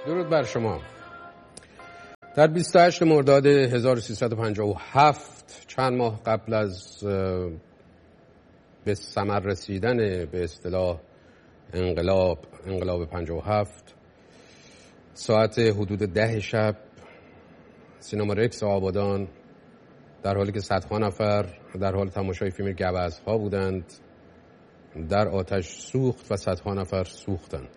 درود بر شما. در 28 مرداد 1357 چند ماه قبل از به ثمر رسیدن به اصطلاح انقلاب 57 ساعت حدود 10 شب سینما رکس آبادان در حالی که صدها نفر در حال تماشای فیلم گوزها بودند در آتش سوخت و صدها نفر سوختند.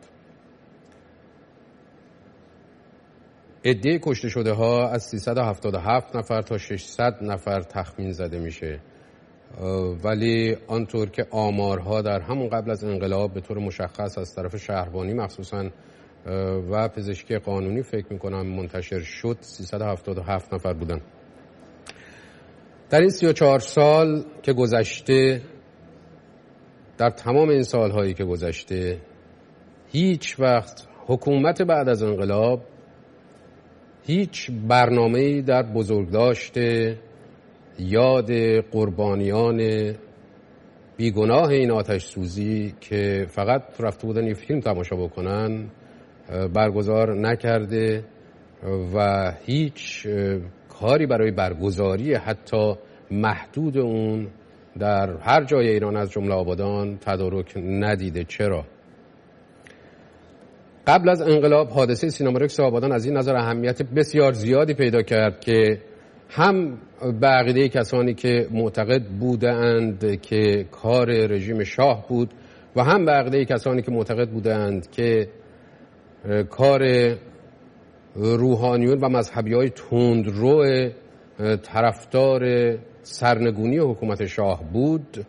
عده کشته شده ها از 377 نفر تا 600 نفر تخمین زده میشه، ولی آنطور که آمارها در همون قبل از انقلاب به طور مشخص از طرف شهربانی مخصوصاً و پزشکی قانونی فکر میکنم منتشر شد 377 نفر بودن. در این 34 سال که گذشته، در تمام این سالهایی که گذشته، هیچ وقت حکومت بعد از انقلاب هیچ برنامه‌ای در بزرگداشت یاد قربانیان بیگناه این آتش سوزی که فقط رفته بودن یه فیلم تماشا بکنن برگزار نکرده و هیچ کاری برای برگزاری حتی محدود اون در هر جای ایران از جمله آبادان تدارک ندیده. چرا؟ قبل از انقلاب حادثه سینما رکس آبادان از این نظر اهمیت بسیار زیادی پیدا کرد که هم به عقیده کسانی که معتقد بودند که کار رژیم شاه بود و هم به عقیده کسانی که معتقد بودند که کار روحانیون و مذهبی‌های تندرو طرفدار سرنگونی حکومت شاه بود،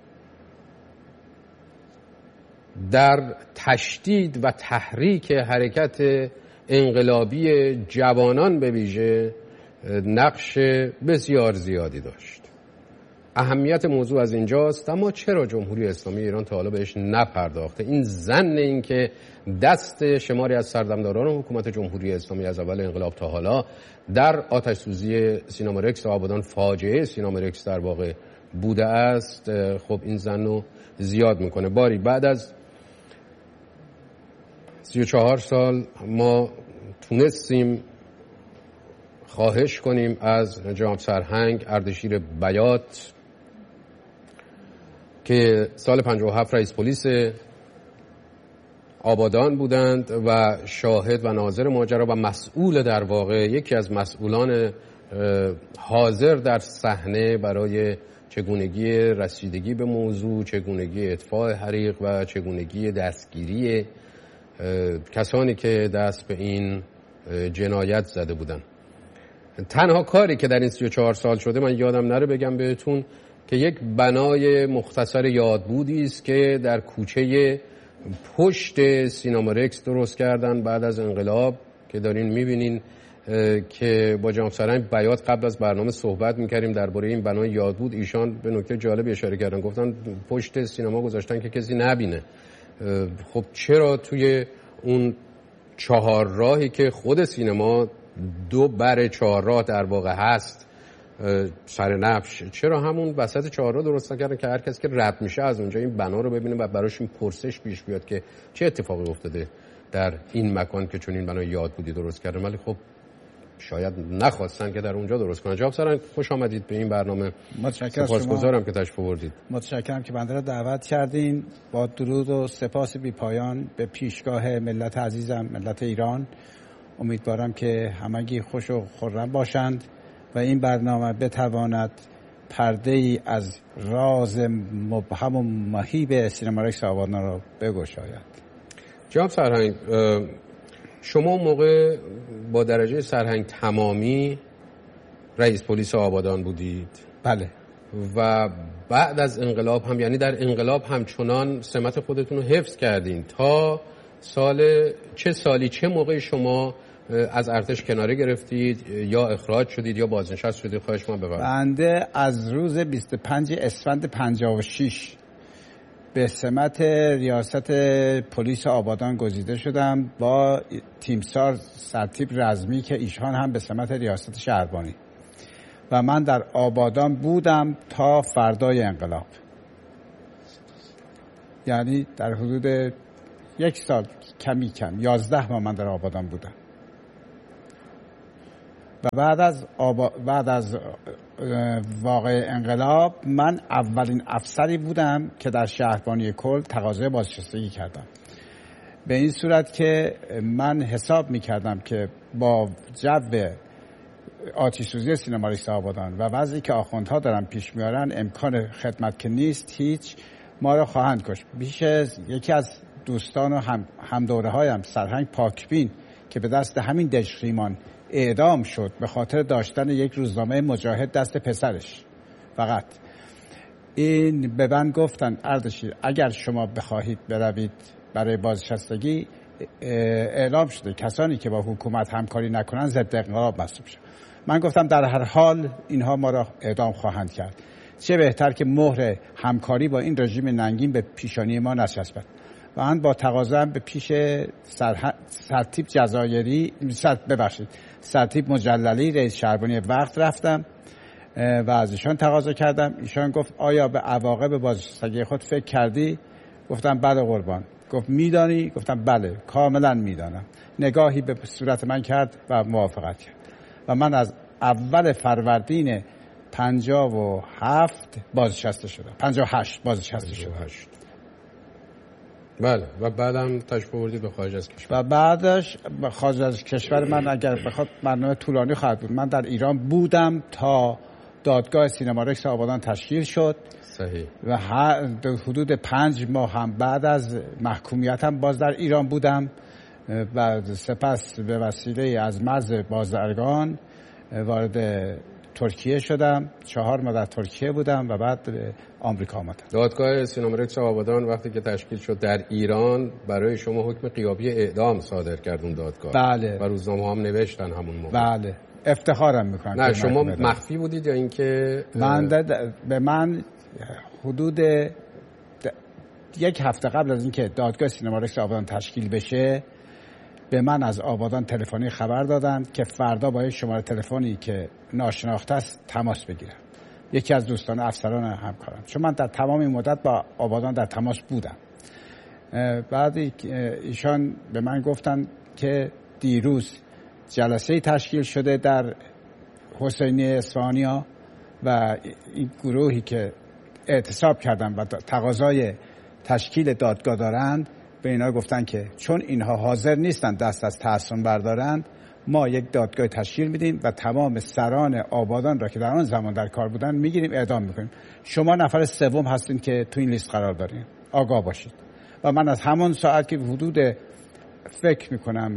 در تشدید و تحریک حرکت انقلابی جوانان به ویژه نقش بسیار زیادی داشت. اهمیت موضوع از اینجاست، اما چرا جمهوری اسلامی ایران تا حالا بهش نپرداخته؟ این ظن این که دست شماری از سردمداران حکومت جمهوری اسلامی از اول انقلاب تا حالا در آتش سوزی سینما رکس آبادان، فاجعه سینما رکس در واقع بوده است، خب این ظن رو زیاد میکنه. باری بعد از 34 سال ما تونستیم خواهش کنیم از جناب سرهنگ اردشیر بیات که سال 57 رئیس پلیس آبادان بودند و شاهد و ناظر ماجرا و مسئول، در واقع یکی از مسئولان حاضر در صحنه برای چگونگی رسیدگی به موضوع، چگونگی اطفاء حریق و چگونگی دستگیری کسانی که دست به این جنایت زده بودند. تنها کاری که در این 34 سال شده، من یادم نره بگم بهتون، که یک بنای مختصر یادبودی است که در کوچه پشت سینما رکس درست کردن بعد از انقلاب که دارین میبینین که با جناب سرهنگ بیات قبل از برنامه صحبت میکردیم درباره این بنای یادبود. ایشان به نکته جالب اشاره کردن، گفتن پشت سینما گذاشتن که کسی نبینه. خب چرا توی اون چهارراهی که خود سینما 2 بر 4 راه در واقع هست سر نبش، چرا همون وسط چهارراه درست نکردن که هر کسی که رد میشه از اونجا این بنا رو ببینه و براش این پرسش پیش بیاد که چه اتفاقی افتاده در این مکان که چون این بنای یادبودی درست کردن؟ ولی خب شاید نخواستن که در اونجا درست کنن. جناب سرهنگ خوش آمدید به این برنامه. سپاسگزارم که تشریف آوردید. متشکرم که بنده را دعوت کردین. با درود و سپاس بی پایان به پیشگاه ملت عزیزم، ملت ایران. امیدوارم که همگی خوش و خرم باشند و این برنامه بتواند پرده ای از راز مبهم و مهیب سینما رکس آبادان را بگشاید. جناب سرهنگ، شما موقع با درجه سرهنگ تمامی رئیس پلیس آبادان بودید؟ بله. و بعد از انقلاب هم، یعنی در انقلاب همچنان سمت خودتون رو حفظ کردین تا چه موقع شما از ارتش کناره گرفتید یا اخراج شدید یا بازنشست شدید؟ خواهش من بفرمایید. بنده از روز 25 اسفند 56 به سمت ریاست پلیس آبادان گزیده شدم با تیمسار سرتیپ رزمی که ایشان هم به سمت ریاست شهربانی، و من در آبادان بودم تا فردای انقلاب. یعنی در حدود 1 سال کمی کم 11 ماه من در آبادان بودم. و بعد از واقع انقلاب من اولین افسری بودم که در شهربانی کل تقاضای بازنشستگی کردم، به این صورت که من حساب میکردم که با جو آتش‌سوزی سینما رئیس آبادان و وضعی که آخوندها دارن پیش میارن امکان خدمت که نیست، هیچ ما را خواهند کشت. یکی از دوستان و هم دوره هایم سرهنگ پاکبین که به دست همین دژخیمان اعدام شد به خاطر داشتن یک روزنامه مجاهد دست پسرش. فقط این به من گفتن اردشیر اگر شما بخواهید بروید برای بازنشستگی، اعلام شده کسانی که با حکومت همکاری نکنن ضد انقلاب محسوب شد. من گفتم در هر حال اینها ما را اعدام خواهند کرد، چه بهتر که مهر همکاری با این رژیم ننگین به پیشانی ما نچسبد. و من با تقاضا به پیش سرتیپ جزایری سرتیپ مجللی رئیس شهربانی وقت رفتم و از ایشان تقاضا کردم. ایشان گفت آیا به عواقب بازنشستگی خود فکر کردی؟ گفتم بله قربان. گفت میدانی؟ گفتم بله کاملا میدانم. نگاهی به صورت من کرد و موافقت کرد و من از اول فروردین 57 بازنشسته شدم. 58 بازنشسته شدم. بله. و بعدم تشریف آوردید به خارج از کشور. و بعدش خارج از کشور من اگر بخواد برنامه طولانی خواهد بود. من در ایران بودم تا دادگاه سینما رئیس آبادان تشکیل شد. صحیح. و حدود 5 ماه هم بعد از محکومیتم باز در ایران بودم و سپس به وسیله از مرز بازرگان وارد ترکیه شدم. 4 ماه در ترکیه بودم و بعد به آمریکا آمدم. دادگاه سینما رئیس آبادان وقتی که تشکیل شد در ایران برای شما حکم غیابی اعدام صادر کرد اون دادگاه. بله. و روزنامه هم نوشتن همون موقع. بله. افتخارم میکنم. نه شما مخفی بودید یا اینکه به من حدود 1 هفته قبل از اینکه دادگاه سینما رئیس آبادان تشکیل بشه به من از آبادان تلفنی خبر دادن که فردا با یک شماره تلفنی که ناشناخته است تماس بگیرم. یکی از دوستان افسران همکارم، چون من در تمام این مدت با آبادان در تماس بودم. بعد ایشان به من گفتن که دیروز جلسه تشکیل شده در حسینیه اصفهانیا و این گروهی که اعتصاب کردن و تقاضای تشکیل دادگاه دارند به اینا گفتن که چون اینها حاضر نیستن دست از تحصن بردارند ما یک دادگاه تشکیل میدیم و تمام سران آبادان را که در آن زمان در کار بودن میگیریم اعدام میکنیم. شما نفر سوم هستین که تو این لیست قرار دارین، آگاه باشید. و من از همون ساعت که حدود فکر میکنم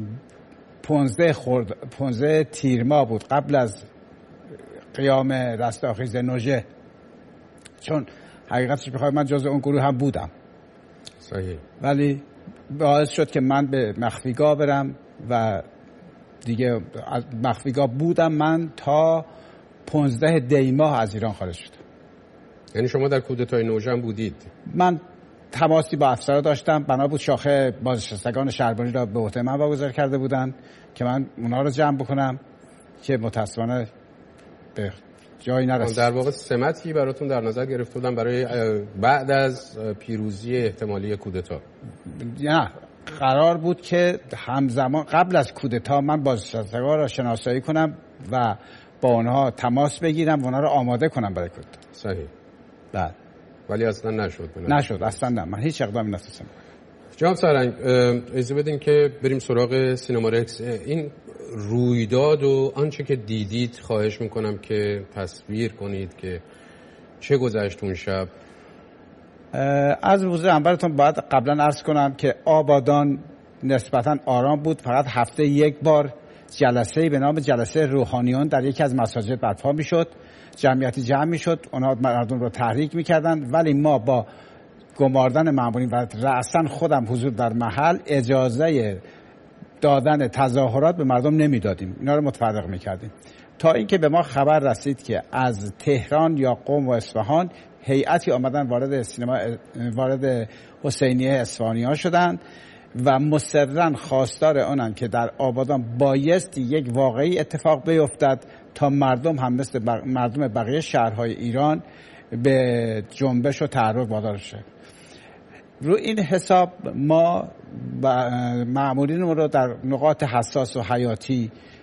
15 تیر ماه بود قبل از قیام رستاخیز نوژه، چون حقیقتش بخوام من جزء اون گروه هم بودم. صحیح. ولی باعث شد که من به مخفیگاه برم و دیگه از مخفیگاه بودم من تا 15 دی ماه از ایران خارج شدم. یعنی شما در کودتای نوژه بودید؟ من تماسی با افسرها داشتم، بنا بود شاخه بازنشستگان شهربانی را به عهده من واگذار کرده بودن که من اونها رو جمع بکنم که متاسفانه به جایی نرسید. در واقع سمتی براتون در نظر گرفته بودن برای بعد از پیروزی احتمالی کودتا؟ نه، قرار بود که همزمان قبل از کودتا من بازنشستگان را شناسایی کنم و با اونها تماس بگیرم و اونها را آماده کنم برای کودتا. صحیح. بله. ولی اصلا نشد. نشد اصلا نه. من هیچ اقدامی نتونستم. جناب سرهنگ اجازه بدین که بریم سراغ سینما رکس. این رویداد و آنچه که دیدید خواهش میکنم که تصویر کنید که چه گذشت اون شب. از روز اولتون باید قبلا عرض کنم که آبادان نسبتا آرام بود. فقط هفته یک بار جلسه‌ای به نام جلسه روحانیون در یکی از مساجد برپا میشد، جمعیتی جمع میشد، اونها مردم رو تحریک میکردن، ولی ما با گماردن مامورین و رأساً خودم حضور در محل اجازه دادن تظاهرات به مردم نمیدادیم، اینا رو متفرق میکردیم، تا اینکه به ما خبر رسید که از تهران یا قم و اصفهان هیئتی آمدن وارد حسینیه اصفهانی شدند و مصرراً خواستار آنن که در آبادان بایستی یک واقعی اتفاق بیفتد تا مردم هم مثل مردم بقیه شهرهای ایران به جنبش و تحرک وادار شد. رو این حساب ما مأمورین رو در نقاط حساس و حیاتی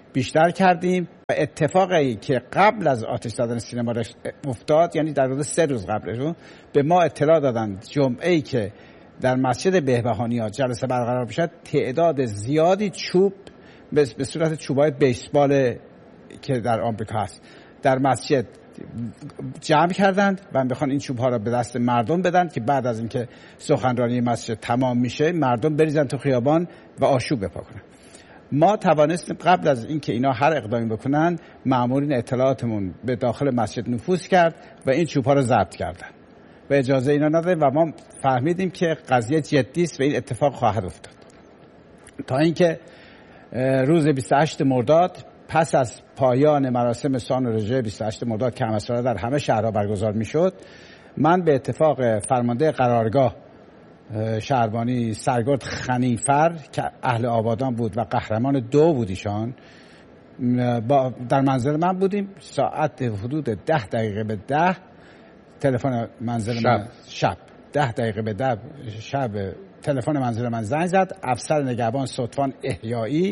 بیشتر کردیم و اتفاقی که قبل از آتش زدن سینمارکس افتاد، یعنی در حدود 3 روز قبلش به ما اطلاع دادن جمعه‌ای که در مسجد بهبهانی‌ها جلسه برقرار بشه تعداد زیادی چوب به صورت چوبای بیسبال که در آمریکا هست در مسجد جمع کردند و میخوان این چوب‌ها را به دست مردم بدن که بعد از اینکه سخنرانی مسجد تمام میشه مردم بریزن تو خیابان و آشوب بپا کنن. ما توانستیم قبل از اینکه اینا هر اقدامی بکنن مامورین اطلاعاتمون به داخل مسجد نفوذ کرد و این چوب‌ها رو ضبط کردن و اجازه اینا ندادن و ما فهمیدیم که قضیه جدی است و این اتفاق خواهد افتاد. تا اینکه روز 28 مرداد پس از پایان مراسم سان و رژه 28 مرداد که همساله در همه شهرها برگزار میشد، من به اتفاق فرمانده قرارگاه شهربانی سرگرد خنیفر که اهل آبادان بود و قهرمان 2 بود ایشان، در منزل من بودیم. ساعت حدود 10 دقیقه به 10 تلفن منزل من شب 10 دقیقه به 10 شب تلفن منزل من زنگ زد. افسر نگهبان صدفان احیایی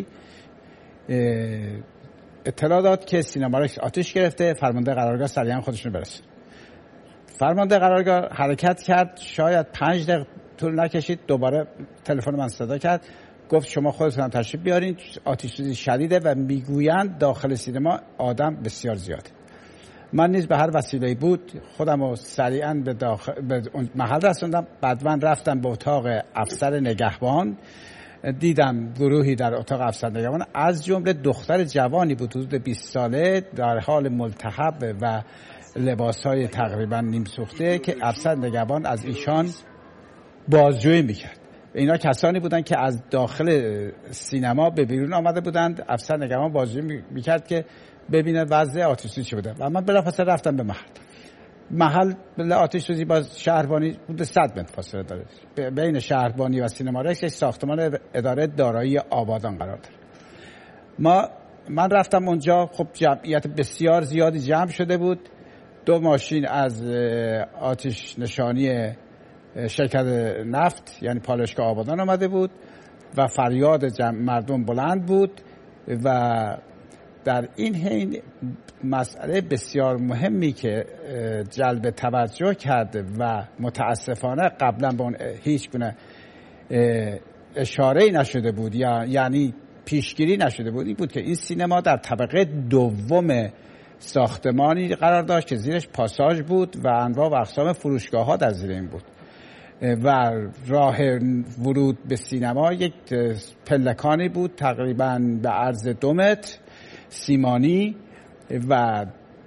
اطلاع داد که سینمارکس آتش گرفته، فرمانده قرارگاه سریعا خودشون برسید. فرمانده قرارگاه حرکت کرد، شاید 5 دقیقه طول نکشید دوباره تلفن من صدا کرد، گفت شما خودتون تشریف بیارین، آتش سوزی شدیده و میگویند داخل سینما آدم بسیار زیاده. من نیز به هر وسیله‌ای بود خودم رو سریعا به محل رسوندم. بعد من رفتم به اتاق افسر نگهبان، دیدم گروهی در اتاق افسر نگهبان از جمله دختر جوانی بود حدود 20 ساله در حال ملتهب و لباسهای تقریبا نیم سوخته که افسر نگهبان از ایشان بازجویی میکرد. اینا کسانی بودند که از داخل سینما به بیرون آمده بودند. افسر نگهبان بازجویی میکرد که ببینه وضع آتش سوزی چه بوده و من بلافاصله رفتم به محل آتش سوزی با شهربانی بود 100 متر فاصله داره. بین شهربانی و سینمارکس یک ساختمان اداره دارایی آبادان قرار داره. من رفتم اونجا، خب جمعیت بسیار زیادی جمع شده بود. 2 ماشین از آتش نشانی شرکت نفت یعنی پالایشگاه آبادان آمده بود و فریاد مردم بلند بود و در این حین مسئله بسیار مهمی که جلب توجه کرده و متاسفانه قبلا به اون هیچ گونه اشاره‌ای نشده بود یعنی پیشگیری نشده بود، این بود که این سینما در طبقه 2 ساختمانی قرار داشت که زیرش پاساژ بود و انواع و اقسام فروشگاه‌ها در زیر این بود و راه ورود به سینما یک پلکانی بود تقریبا به عرض 2 متر سیمانی و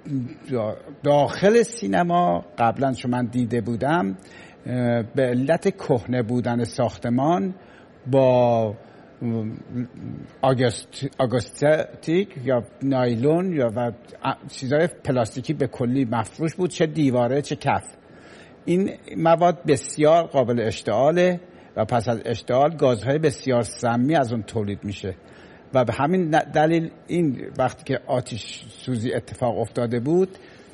داخل سینما قبلا چون من دیده بودم به علت کهنه بودن ساختمان با آگوستیک یا نایلون یا و چیزای پلاستیکی به کلی مفروش بود، چه دیواره چه کف. این مواد بسیار قابل اشتعاله و پس از اشتعال گازهای بسیار سمی از اون تولید میشه و به همین دلیل این وقتی که آتش سوزی اتفاق افتاده بود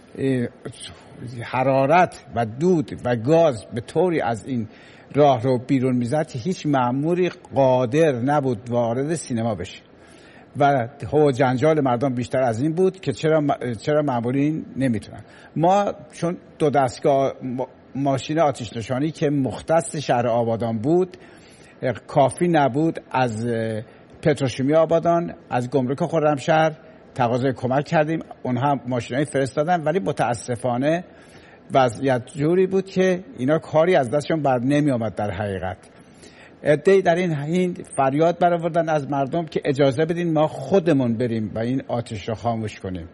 حرارت و دود و گاز به طوری از این راه رو بیرون میزد که هیچ مأموری قادر نبود وارد سینما بشه و هو جنجال مردم بیشتر از این بود که چرا مأمورین نمیتونن. ما چون 2 دستگاه ماشین آتش نشانی که مختص شهر آبادان بود کافی نبود، از پتروشیمی آبادان از گمرک خرمشهر تقاضای کمک کردیم، اونها ماشینای فرستادن ولی متاسفانه وضعیت جوری بود که اینا کاری از دستشون بر نمی آمد. در حقیقت عده‌ای در این فریاد برآوردن از مردم که اجازه بدین ما خودمون بریم و این آتش رو خاموش کنیم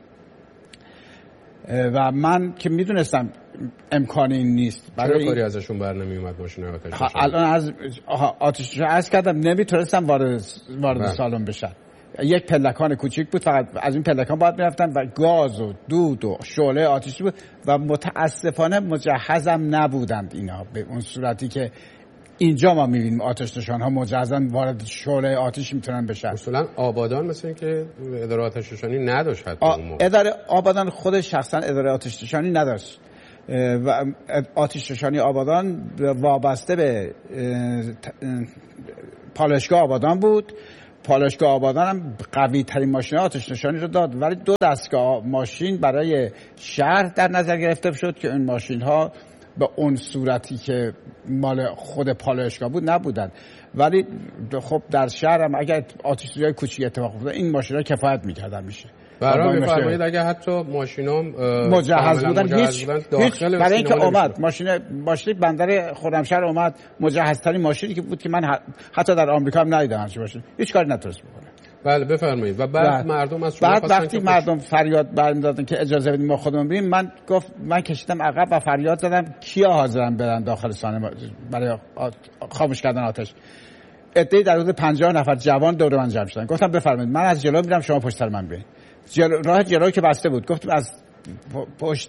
و من که میدونستم امکانی این نیست. برای کاری ازشون بر نمی اومد ماشین آتش نشانی؟ الان از آتش رو عرض کردم نمیتونستم وارد سالن بشن. یک پلکان کوچیک بود، فقط از این پلکان باید میرفتن و گاز و دود و شعله آتشی بود و متاسفانه مجهزم نبودند اینا به اون صورتی که اینجا ما میبینیم آتش نشان‌ها مجهزن وارد شعله آتش میتونن بشن. اصولا آبادان مثل این که اداره آتش نشانی نداشت حتی اون موقع. اداره آبادان خود شخصا اداره آتش نشانی نداشت و آتش نشانی آبادان وابسته به پالایشگاه آبادان بود پالایشگاه آبادان هم قوی ترین ماشین آتش نشانی رو داد، ولی 2 دستگاه ماشین برای شهر در نظر گرفته شد که این ماشین ها به اون صورتی که مال خود پالایشگاه بود نبودن. ولی خب در شهر هم اگر آتش سوزی کوچیک اتفاق افتاد این ماشینا کفایت می‌کردن میشه. برای می‌فرمایید اگه حتی ماشینا مجهز بودن هیچ برای اینکه اومد ماشین بندر خرمشهر اومد مجهزترین ماشینی که بود که من حتی در آمریکا هم ندیدم همچین ماشین، هیچ کاری نتونست بکنه. بله بفرمایید. و بعد مردم از شما بعد وقتی مردم فریاد برمی‌دادن که اجازه بدید ما خودمون بریم، من کشیدم عقب و فریاد زدم کیا حاضرن برن داخل سانحه برای خاموش کردن آتش. عده‌ای در حدود 50 نفر جوان دور من جمع شدن. گفتم بفرمایید من از جلو میرم شما پشت سر من بیاین. راه جلویی که بسته بود گفتم از پشت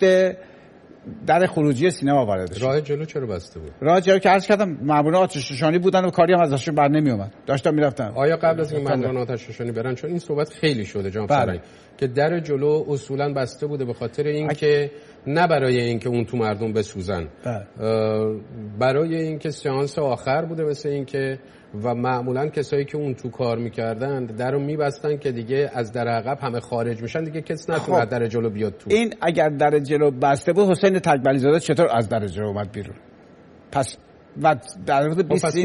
در خروجی سینما وارد شد. راه جلو چرا بسته بود؟ راه جلو که عرض کردم ماموران آتش نشانی بودن و کاری هم ازشون بر نمی اومد، داشتم میرفتم. آیا قبل از اینکه ماموران آتش نشانی برن، چون این صحبت خیلی شده جناب فرنگ که در جلو اصولا بسته بوده به خاطر اینکه نه برای اینکه اون تو مردم بسوزن، برای اینکه سیانس آخر بوده مثل اینکه و معمولا کسایی که اون تو کار میکردن درو میبستن که دیگه از در عقب همه خارج میشن، دیگه کس نتونه در جلو بیاد تو. این اگر در جلو بسته بود حسین تکبلی زاده چطور از در جلو اومد بیرون؟ پس و در حدود 20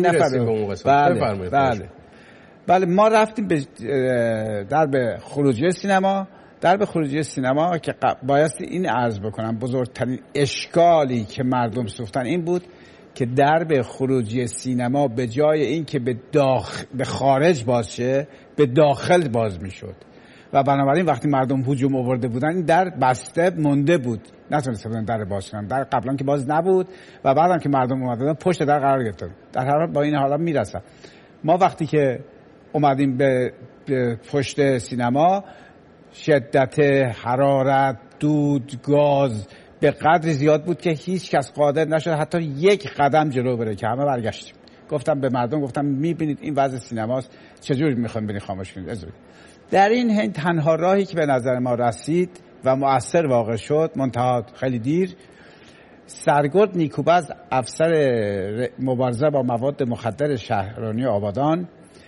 نفر. بله ما رفتیم به درب خروجی سینما. درب خروجی سینما که بایستی این عرض بکنم بزرگترین اشکالی که مردم سوختن این بود که درب خروجی سینما به جای این که به خارج باز شه به داخل باز میشد و بنابراین وقتی مردم هجوم آورده بودن این در بسته مونده بود، نتونسته بودن در باز کنن. در قبلا که باز نبود و بعدم که مردم اومدن پشت در قرار گرفتن. در هر حال با این حالا میرسن. ما وقتی که اومدیم به پشت سینما شدت حرارت، دود، گاز به قدر زیاد بود که هیچ کس قادر نشد حتی یک قدم جلو بره که همه برگشتیم. گفتم به مردم میبینید این وضع سینماست، چجوری میخوایم ببینید خاموش کنید. در این حین تنها راهی که به نظر ما رسید و مؤثر واقع شد منتها خیلی دیر، سرگرد نیکوبز افسر مبارزه با مواد مخدر شهربانی آبادان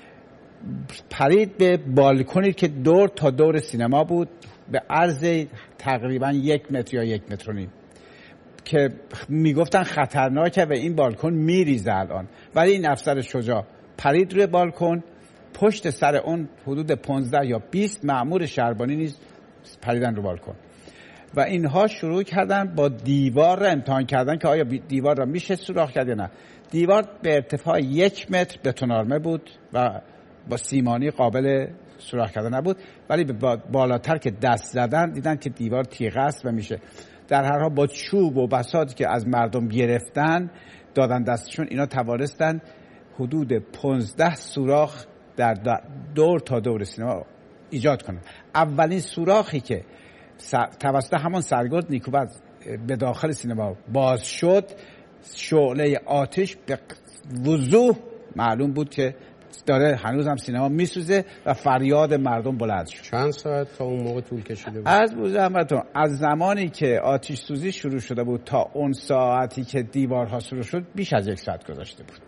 پرید به بالکنی که دور تا دور سینما بود به عرض تقریبا 1 متر یا 1.5 متر که میگفتن خطرناکه و این بالکن میریزه الان، ولی این افسر شجاع پرید روی بالکن، پشت سر اون حدود 15 یا 20 مأمور شهربانی نیز پریدن رو بالکن و اینها شروع کردن با دیوار را امتحان کردن که آیا دیوار را میشه سوراخ کرد یا نه. دیوار به ارتفاع 1 متر بتونارمه بود و با سیمانی قابل سوراخ کردن نبود، ولی بالاتر که دست زدن دیدن که دیوار تیغ است و میشه. در هر حال با چوب و بساطی که از مردم گرفتن دادن دستشون، اینا توانستن حدود 15 سوراخ در دور تا دور سینما ایجاد کنن. اولین سوراخی که توسط همان سرگرد نیکوبز به داخل سینما باز شد، شعله آتش به وضوح معلوم بود که داره هنوز هم سینما میسوزه و فریاد مردم بلند شد. چند ساعت تا اون موقع طول کشیده بود؟ از زمانی که آتش سوزی شروع شده بود تا اون ساعتی که دیوارها شروع شد بیش از 1 ساعت گذشته بود.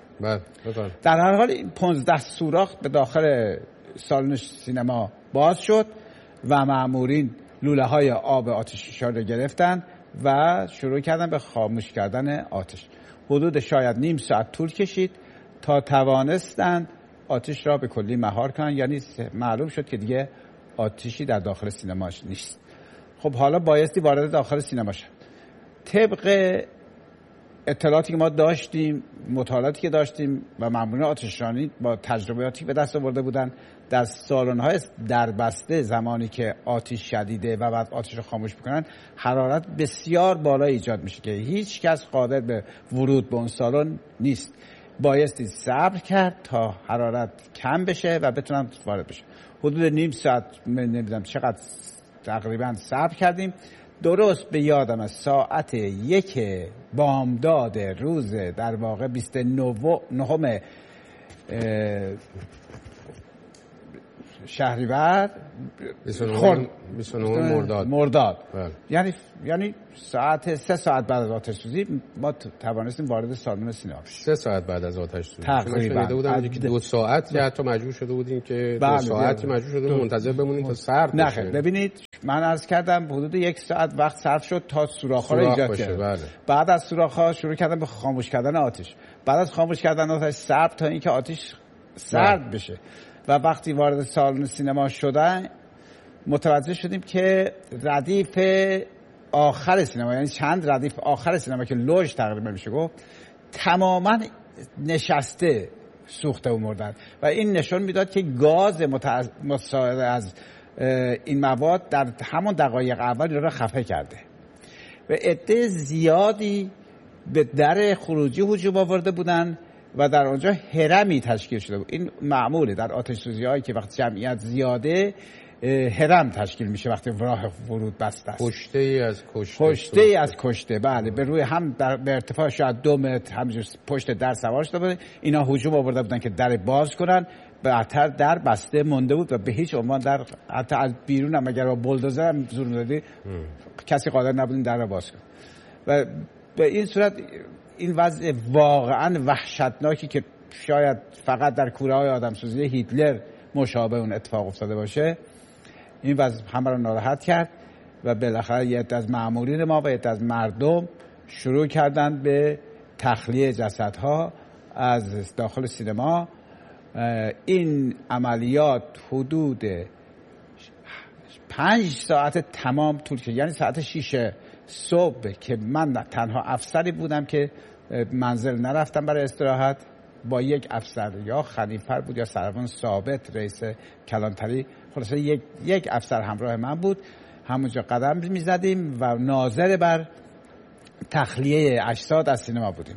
در هر حال 15 سوراخ به داخل سالن سینما باز شد و مامورین لوله های آب آتش فشار رو گرفتن و شروع کردن به خاموش کردن آتش. حدود شاید نیم ساعت طول کشید تا توانستند آتش را به کلی مهار کنن، یعنی معلوم شد که دیگه آتشی در داخل سینماش نیست. خب حالا بایستی وارد داخل سینما شد. طبق اطلاعاتی که ما داشتیم، مطالعاتی که داشتیم و مامورین آتش‌نشانی با تجربیاتی به دست آورده بودن، در سالن‌های دربسته زمانی که آتش شدیده و بعد آتش رو خاموش می‌کنن حرارت بسیار بالا ایجاد میشه که هیچ کس قادر به ورود به اون سالن نیست. بایستی صبر کرد تا حرارت کم بشه و بتونن وارد بشه. حدود نیم ساعت نمیدونم چقدر تقریبا صبر کردیم. درست به یادم از ساعت 1 بامداد روز در واقع 29 شهریور 29 مرداد. بله. یعنی ساعت 3 ساعت بعد از آتش سوزی ما توانستیم وارد سالن سینما بشیم. 3 ساعت بعد از آتش سوزی تقریبا شنیده بودم که 2 ساعت یا حتی مجبور شده بودیم که 2 ساعتی مجبور شدیم منتظر بمونیم تا سرد بشه. نه ببینید من عرض کردم حدود 1 ساعت وقت صرف شد تا سوراخ‌ها رو ایجاد کرد. بله. بعد از سوراخ‌ها شروع کردن به خاموش کردن آتش. بعد از خاموش کردن آتش صبر تا اینکه آتش سرد بشه. و وقتی وارد سالن سینما شدن متوجه شدیم که ردیف آخر سینما، یعنی چند ردیف آخر سینما که لوژ تقریبا میشه گفت، تماما نشسته سوخته و مردن و این نشون میداد که گاز متصاعد از این مواد در همون دقایق اول را خفه کرده و عده زیادی به در خروجی هجوم آورده بودن و در آنجا هرمی تشکیل شده بود. این معموله در آتش سوزی هایی که وقت جمعیت زیاده هرم تشکیل میشه وقتی راه ورود بسته است. کشته از کشته بله، به روی هم به ارتفاع شاید 2 متر همینجور پشت در سوار شده بود. اینا هجوم آورده بودن که در باز کنن، بعدتر در بسته مونده بود و به هیچ عنوان در حتی از بیرون هم اگر با بولدوزر هم زور می‌دادی کسی قادر نبود این در رو باز کنه. و به این صورت این وضع واقعا وحشتناکی که شاید فقط در کوره‌های آدمسوزی هیتلر مشابه اون اتفاق افتاده باشه، این وضع همه رو ناراحت کرد و بالاخره یه عده از مأمورین ما و یه عده از مردم شروع کردن به تخلیه جسدها از داخل سینما. این عملیات حدود 5 ساعت تمام طول کشید، یعنی ساعت 6 صبح که من تنها افسری بودم که منزل نرفتم برای استراحت، با یک افسر یا خلیفه بود یا سروان ثابت رئیس کلانتری، خلاصه یک افسر همراه من بود، همونجا قدم میزدیم و ناظر بر تخلیه اجساد از سینما بودیم.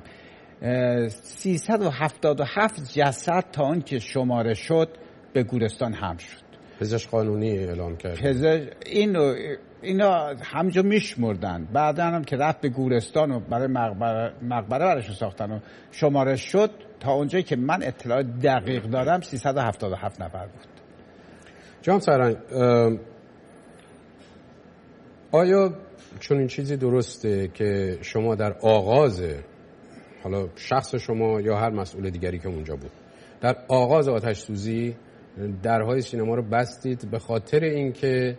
377 جسد تا اون که شماره شد به گورستان حمل شد. پزشک قانونی اعلام کرد. اینا همجا میشمردن، بعدا هم که رفت به گورستان و برای مقبره براشو ساختن و شماره شد، تا اونجایی که من اطلاع دقیق دارم 377 نفر بود. جناب سرهنگ، آیا چون این چیزی درسته که شما در آغاز، حالا شخص شما یا هر مسئول دیگری که اونجا بود، در آغاز آتش سوزی درهای سینما رو بستید به خاطر اینکه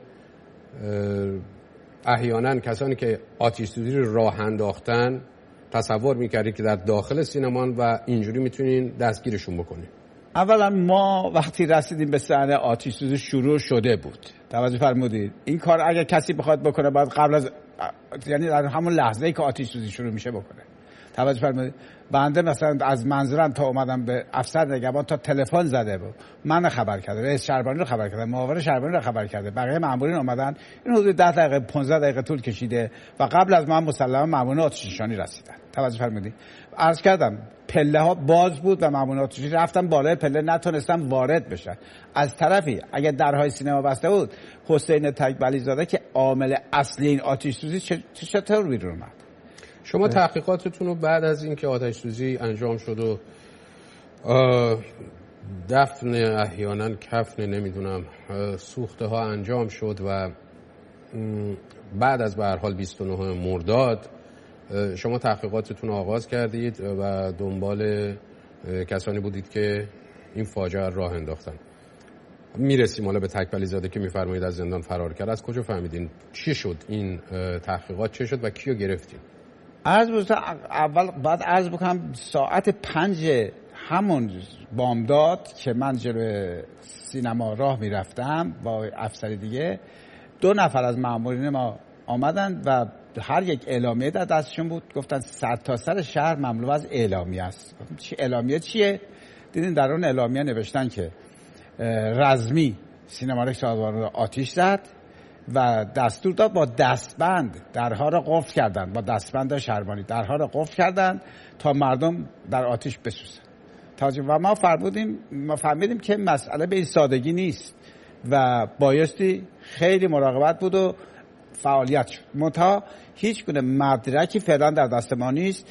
احیانا کسانی که آتش سوزی رو راه انداختن تصور میکردید که در داخل سینما و اینجوری میتونین دستگیرشون بکنید؟ اولا ما وقتی رسیدیم به صحنه آتش سوزی شروع شده بود. توجه فرمودید این کار اگر کسی بخواد بکنه باید قبل از، یعنی در همون لحظه‌ای که آتش سوزی شروع میشه بکنه. توجه فرمودید بنده مثلا از منظرم تا اومدم به افسر نگهبان تا تلفن زده بود، من خبر کرده، رئیس شهربانی رو خبر کرده، معاون شهربانی رو خبر کرده، بقیه مامورین اومدن. این حدود 10 دقیقه 15 دقیقه طول کشیده و قبل از من مسلما مامورین آتش نشانی رسیدن. توجه فرمودید عرض کردم پله ها باز بود و مامورین آتش نشانی رفتن بالای پله، نتونستن وارد بشن. از طرفی اگه درهای سینما بسته بود، حسین تکبلی زاده که عامل اصلی این آتش سوزی چطور بیرون اومد؟ شما تحقیقاتتون رو بعد از اینکه آتش سوزی انجام شد و دفن احیانا کفن نمیدونم سوخته ها انجام شد و بعد از به هر حال 29 مرداد شما تحقیقاتتون رو آغاز کردید و دنبال کسانی بودید که این فاجعه راه انداختن. میرسیم حالا به تکبلی زاده که میفرمایید از زندان فرار کرد. از کجا فهمیدین چی شد این تحقیقات، چه شد و کیو گرفتین؟ اول بعد عرض بکنم ساعت 5 همون بامداد که من جلوی سینما راه میرفتم با افسر دیگه، 2 نفر از مامورین ما آمدن و هر یک اعلامیه در دستشون بود. گفتن سرتاسر شهر مملو از اعلامیه است. چی اعلامیه چیه؟ دیدین در اون اعلامیه نوشتن که رزمی سینما سازمان رو آتش زد و دستور داد با دستبند درها رو قفل کردن، با دستبند شهربانی درها رو قفل کردن تا مردم در آتش بسوزن. و ما فهمیدیم که مسئله به این سادگی نیست و بایستی خیلی مراقبت بود و فعالیت شد. منتها هیچ گونه مدرکی فعلا در دست ما نیست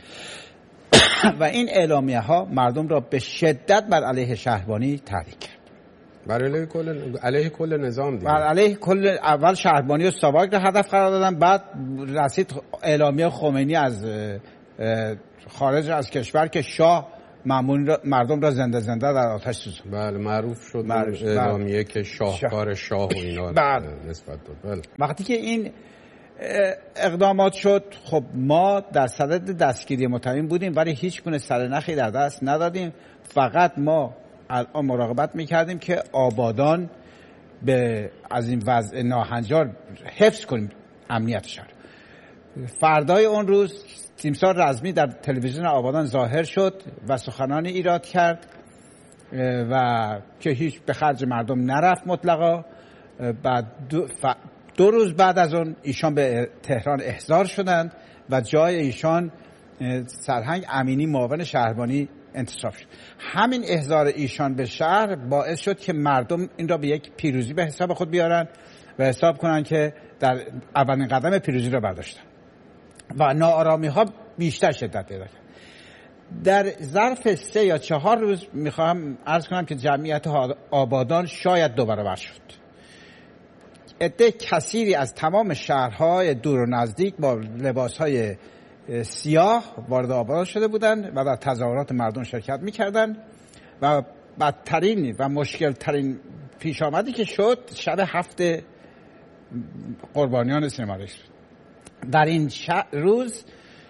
و این اعلامیه ها مردم را به شدت بر علیه شهربانی تحریک کرد. علیه کل نظام دیگه. علیه کل، اول شهربانی و ساواک رو هدف قرار دادن، بعد رسید اعلامیه خمینی از خارج از کشور که شاه مردم را زنده زنده در آتش سوزاند. بله معروف شد اعلامیه که شاهکار شاه و اینا نسبت داد. بله. وقتی که این اقدامات شد، خب ما در صدد دستگیری متهمین بودیم ولی هیچ گونه سرنخی در دست ندادیم. فقط ما الان مراقبت میکردیم که آبادان از این وضع ناهنجار حفظ کنیم امنیتش. فردای اون روز تیمسار رزمی در تلویزیون آبادان ظاهر شد و سخنانی ایراد کرد و که هیچ به خرج مردم نرفت مطلقا. بعد دو روز بعد از اون ایشان به تهران احضار شدند و جای ایشان سرهنگ امینی معاون شهربانی انتصاب شد. همین احضار ایشان به شهر باعث شد که مردم این را به یک پیروزی به حساب خود بیارن و حساب کنن که در اولین قدم پیروزی را برداشتن و ناآرامی ها بیشتر شدت پیدا کرد. در ظرف 3 یا 4 روز میخواهم عرض کنم که جمعیت آبادان شاید 2 برابر شد. عده کثیری از تمام شهرهای دور و نزدیک با لباسهای سیاه وارد آبادان شده بودند و در تظاهرات مردم شرکت میکردند و بدترین و مشکلترین پیش آمدی که شد شب 7 قربانیان سینما رئیس. در این روز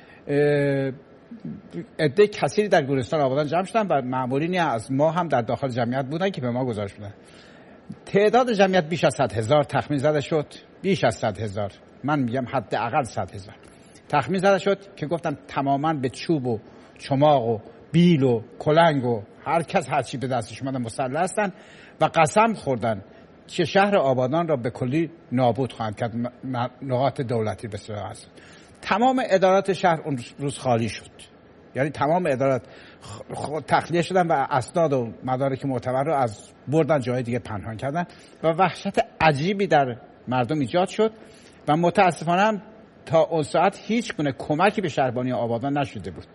عده کثیری در گورستان آبادان جمع شدن و مامورینی از ما هم در داخل جمعیت بودن که به ما گزارش بدن. تعداد جمعیت بیش از 100,000 تخمین زده شد. بیش از 100,000، من میگم حداقل 100,000 تخمین زده شد که گفتن تماما به چوب و چماق و بیل و کلنگ و هر کس هر چی به دستش اومده مسلح هستن و قسم خوردن که شهر آبادان را به کلی نابود خواهند کرد. نقاط دولتی به صورت هست. تمام ادارات شهر اون روز خالی شد. یعنی تمام ادارات تخلیه شدن و اسناد و مدارک معتبر رو از بردن جای دیگه پنهان کردن و وحشت عجیبی در مردم ایجاد شد و متاسفانه هم تا اون ساعت هیچ گونه کمکی به شهربانی آبادان نشده بود.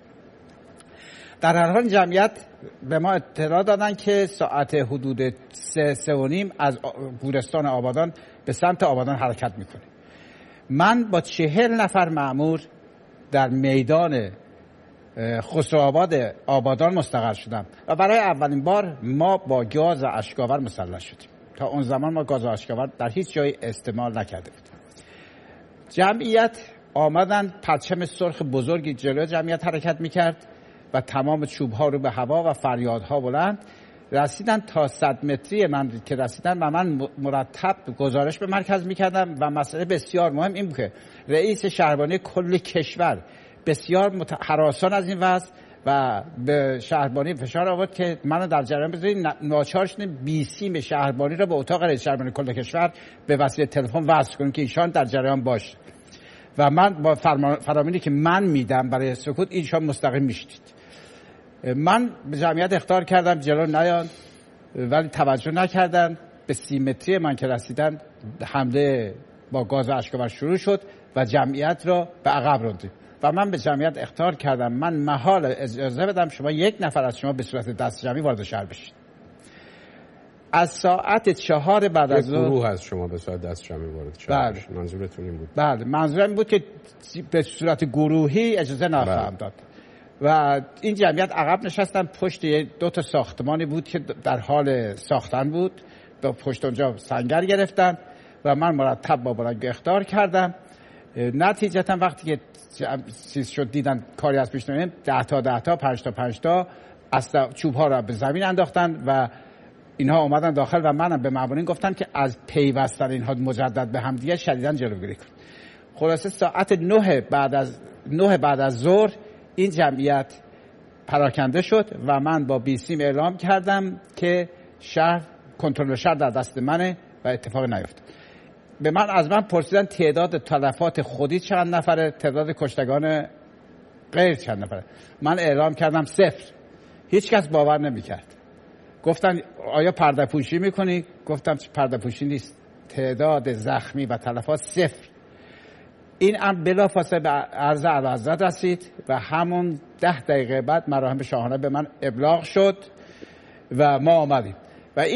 در هر حال جمعیت به ما اطلاع دادن که ساعت حدود 3:30 از گورستان آبادان به سمت آبادان حرکت میکنه. من با 40 نفر مأمور در میدان خسروآباد آبادان مستقر شدم و برای اولین بار ما با گاز اشک‌آور مسلح شدیم. تا اون زمان ما گاز اشک‌آور در هیچ جای استعمال نکرده بودیم. جمعیت آمدن، پرچم سرخ بزرگی جلوی جمعیت حرکت میکرد و تمام چوب‌ها رو به هوا و فریادها بلند. رسیدن تا 100 متری من که رسیدن و من مرتب گزارش به مرکز میکردم و مسئله بسیار مهم این بود که رئیس شهربانی کل کشور بسیار هراسان از این وضع و به شهربانی فشار آورد که منو در جریان بذارید. ناچار شدیم بیسیم شهربانی را به اتاق رئیس شهربانی کل کشور به وسیله تلفن وصل کنیم که ایشان در جریان باشه و من با فرامینی که من میدم برای سکوت ایشان مستقیم میشدید. من به جمعیت اخطار کردم جلو نیان ولی توجه نکردن. به 30 متری من که رسیدن حمله با گاز اشک‌آور شروع شد و جمعیت را به عقب راندیم و من به جمعیت اخطار کردم من محال اجازه بدم شما 1 نفر از شما به صورت دست جمعی وارد شهر بشید. از ساعت 4 بعد از ظهر گروه از شما به صورت دست جمعی وارد شهر بشید. منظورتون این بود؟ بله منظورم این بود که به صورت گروهی اجازه نخواهم داد و این جمعیت عقب نشستن. پشت 2 تا ساختمانی بود که در حال ساختن بود. پشت اونجا سنگر گرفتن و من مرتب با بلنگو اخطار کردم. نتیجتا وقتی که چیز شد دیدن کاری از پیش نمیاد 10 تا 5 تا چوب ها را به زمین انداختن و اینها اومدن داخل و منم به مامورین گفتم که از پیوستن اینها مجدد به هم دیگه شدیداً جلوگیری کن. خلاصه ساعت 9 بعد از ظهر این جمعیت پراکنده شد و من با بیسیم اعلام کردم که کنترل شهر در دست منه و اتفاق نیفتاد. از من پرسیدن تعداد تلفات خودی چند نفره، تعداد کشتگان غیر چند نفره. من اعلام کردم 0. هیچ کس باور نمی‌کرد. گفتن آیا پرده پوشی می‌کنی؟ گفتم پرده پوشی نیست. تعداد زخمی و تلفات 0. این امر بلافاصله به عرض اعلیحضرت رسید و همون 10 دقیقه بعد مراهم شاهانه به من ابلاغ شد و ما آمدیم و این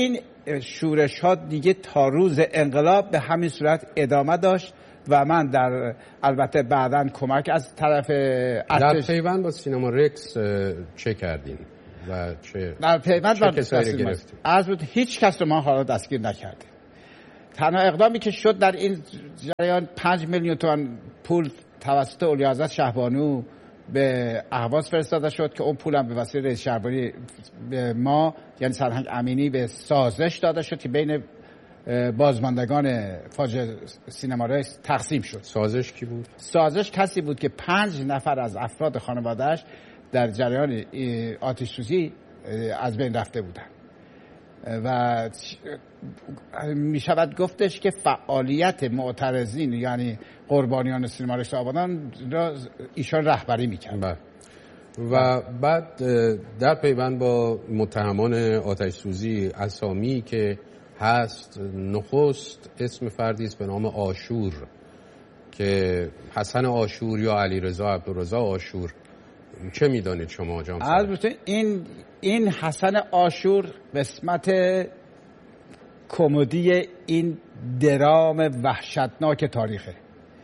شورش ها دیگه تا روز انقلاب به همین صورت ادامه داشت و من در البته بعداً کمک از طرف در پیوند با سینما رکس چه کردین و در پیوند با کسایی رو گرفتیم؟ از بود هیچ کس رو ما حالا دستگیر نکردیم. تنها اقدامی که شد در این جریان 5 میلیون تومان پول توسط اولیاءحضرت شهبانو به اهواز فرستاده شد که اون پولم به وسیله رئیس شهربانی به ما یعنی سرهنگ امینی به سازش داده شد که بین بازماندگان فاجعه سینما رکس تقسیم شد. سازش کی بود؟ سازش کسی بود که 5 نفر از افراد خانواده‌اش در جریان آتش سوزی از بین رفته بودند و می شود گفتش که فعالیت معترضین یعنی قربانیان سینما رکس آبادان را ایشان رهبری می‌کرد. و بعد در پیوند با متهمان آتش سوزی اسامی که هست، نخست اسم فردی است به نام آشور که حسن آشور یا علیرضا عبدالرضا آشور. چه میدانید شما جان؟ البته این حسن آشور قسمت کمدی این درام وحشتناک تاریخه.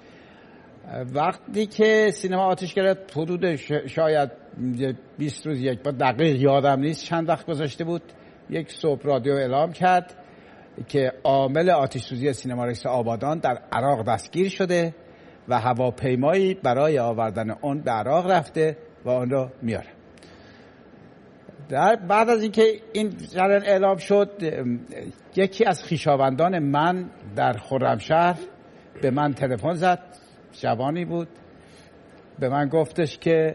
وقتی که سینما آتش گرفت حدود شاید 20 روز یک بار دقیق یادم نیست چند وقت گذاشته بود، یک صبح رادیو اعلام کرد که عامل آتش سوزی سینما رکس آبادان در عراق دستگیر شده و هواپیمایی برای آوردن اون به عراق رفته و اون رو میاره. بعد از اینکه این جریان اعلام شد، یکی از خویشاوندان من در خرمشهر به من تلفن زد، جوانی بود، به من گفتش که